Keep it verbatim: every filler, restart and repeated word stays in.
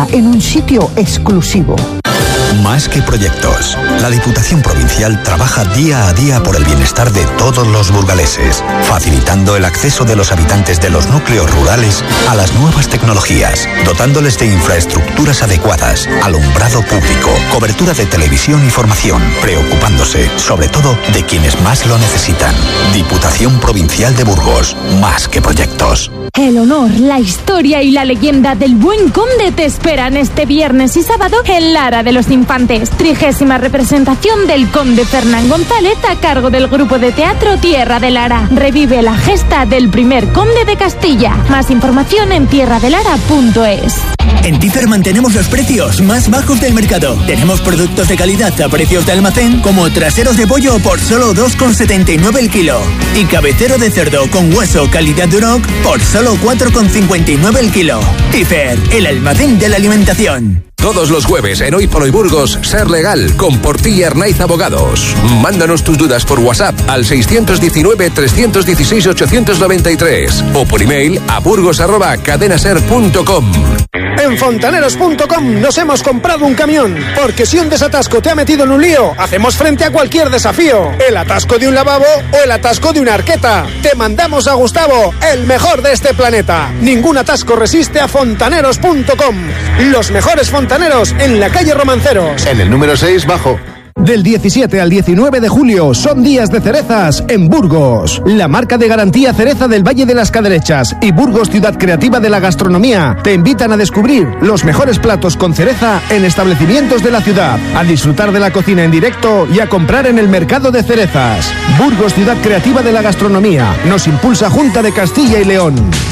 en un sitio exclusivo. Más que proyectos, la Diputación Provincial trabaja día a día por el bienestar de todos los burgaleses, facilitando el acceso de los habitantes de los núcleos rurales a las nuevas tecnologías, dotándoles de infraestructuras adecuadas, alumbrado público, cobertura de televisión y formación, preocupándose, sobre todo, de quienes más lo necesitan. Diputación Provincial de Burgos, más que proyectos. El honor, la historia y la leyenda del Buen Conde te esperan este viernes y sábado en Lara de los Infantes. Trigésima representación del Conde Fernán González a cargo del grupo de teatro Tierra de Lara. Revive la gesta del primer conde de Castilla. Más información en tierra de lara punto es. En Tifer mantenemos los precios más bajos del mercado. Tenemos productos de calidad a precios de almacén, como traseros de pollo por solo dos con setenta y nueve el kilo y cabecero de cerdo con hueso calidad Duroc por solo cuatro con cincuenta y nueve el kilo. Tifer, el almacén de la alimentación. Todos los jueves en Hoy por Hoy Burgos, Ser Legal, con Portilla Arnaiz Abogados. Mándanos tus dudas por WhatsApp al seis uno nueve, tres uno seis, ocho nueve tres o por email a burgos arroba cadenaser punto com. En fontaneros punto com nos hemos comprado un camión, porque si un desatasco te ha metido en un lío, hacemos frente a cualquier desafío. El atasco de un lavabo o el atasco de una arqueta. Te mandamos a Gustavo, el mejor de este planeta. Ningún atasco resiste a fontaneros punto com. Los mejores fontaneros en la calle Romanceros. En el número seis bajo. Del diecisiete al diecinueve de julio son días de cerezas en Burgos. La marca de garantía Cereza del Valle de las Caderechas y Burgos Ciudad Creativa de la Gastronomía te invitan a descubrir los mejores platos con cereza en establecimientos de la ciudad, a disfrutar de la cocina en directo y a comprar en el mercado de cerezas. Burgos Ciudad Creativa de la Gastronomía. Nos impulsa Junta de Castilla y León.